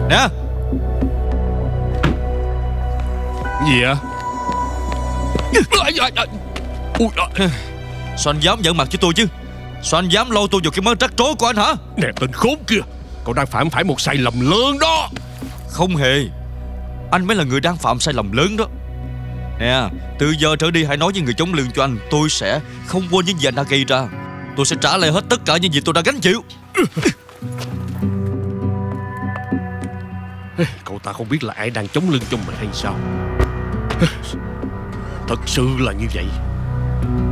Nè. Gì ạ? Sao anh dám giận mặt với tôi chứ? Sao anh dám lôi tôi vào cái mớ rắc rối của anh hả? Nè tên khốn kia, cậu đang phạm phải một sai lầm lớn đó. Không hề. Anh mới là người đang phạm sai lầm lớn đó. Nè, từ giờ trở đi hãy nói với người chống lưng cho anh. Tôi sẽ không quên những gì anh đã gây ra. Tôi sẽ trả lại hết tất cả những gì tôi đã gánh chịu. Cậu ta không biết là ai đang chống lưng cho mình hay sao? Thật sự là như vậy.